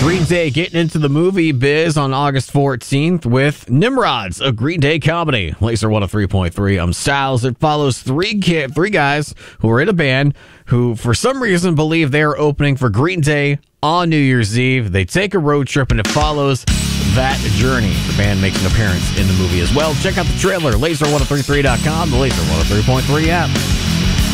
Green Day getting into the movie biz on August 14th with Nimrods, a Green Day comedy. Laser 103.3. I'm Styles. It follows three guys who are in a band who, for some reason, believe they are opening for Green Day on New Year's Eve. They take a road trip, and it follows that journey. The band makes an appearance in the movie as well. Check out the trailer, laser1033.com, the Laser 103.3 app.